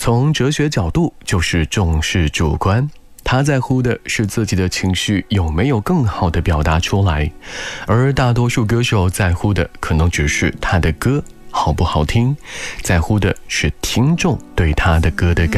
从哲学角度，就是重视主观。他在乎的是自己的情绪有没有更好的表达出来，而大多数歌手在乎的可能只是他的歌好不好听，在乎的是听众对他的歌的感觉。